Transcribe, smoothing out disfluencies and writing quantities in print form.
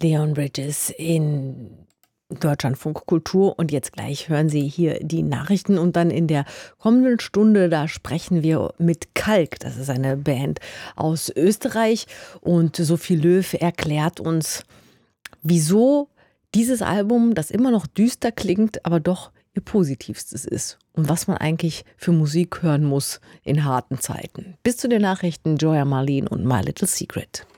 Leon Bridges in Deutschlandfunk Kultur. Und jetzt gleich hören Sie hier die Nachrichten. Und dann in der kommenden Stunde, da sprechen wir mit Kalk. Das ist eine Band aus Österreich. Und Sophie Löw erklärt uns, wieso dieses Album, das immer noch düster klingt, aber doch ihr positivstes ist. Und was man eigentlich für Musik hören muss in harten Zeiten. Bis zu den Nachrichten, Joya Marlene und My Little Secret.